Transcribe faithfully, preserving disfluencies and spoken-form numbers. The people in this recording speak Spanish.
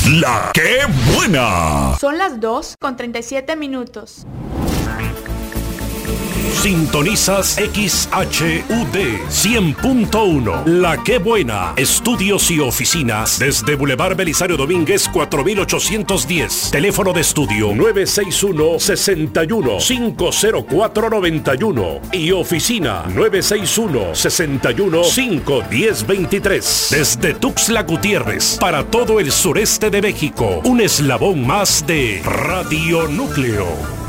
La ¡Qué buena! Son las dos con treinta y siete minutos. Sintonizas X H U D cien punto uno. La Qué Buena. Estudios y oficinas desde Boulevard Belisario Domínguez cuatro mil ochocientos diez. Teléfono de estudio nueve seis uno, seis uno, cinco cero cuatro, nueve uno y oficina nueve seis uno, seis uno, cinco uno cero, dos tres. Desde Tuxtla Gutiérrez para todo el sureste de México. Un eslabón más de Radio Núcleo.